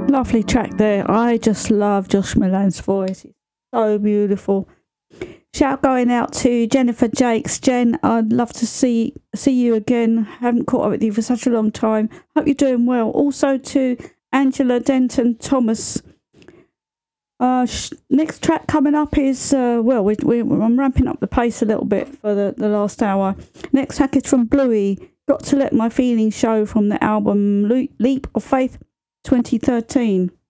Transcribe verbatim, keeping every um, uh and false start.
Lovely track there. I just love Josh Milan's voice. It's so beautiful. Shout going out to Jennifer Jakes. Jen, I'd love to see see you again. Haven't caught up with you for such a long time. Hope you're doing well. Also to Angela Denton Thomas. Uh, sh- next track coming up is, uh, well, we, we, I'm ramping up the pace a little bit for the, the last hour. Next track is from Bluey. Got to Let My Feelings Show from the album Le- Leap of Faith twenty thirteen.